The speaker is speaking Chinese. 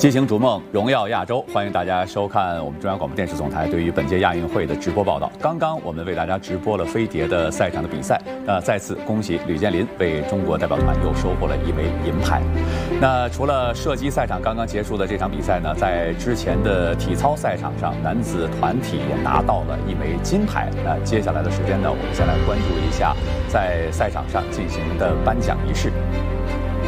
激情逐梦，荣耀亚洲，欢迎大家收看我们中央广播电视总台对于本届亚运会的直播报道。刚刚我们为大家直播了飞碟的赛场的比赛，再次恭喜吕建林为中国代表团又收获了1枚银牌。那除了射击赛场刚刚结束的这场比赛呢，在之前的体操赛场上，男子团体也拿到了1枚金牌。那接下来的时间呢，我们先来关注一下在赛场上进行的颁奖仪式。